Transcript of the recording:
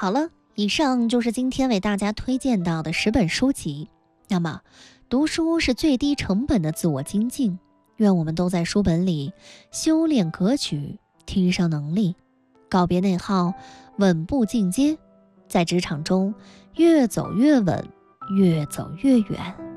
好了，以上就是今天为大家推荐到的10本书籍。那么，读书是最低成本的自我精进，愿我们都在书本里修炼格局，提升能力，告别内耗，稳步进阶，在职场中越走越稳，越走越远。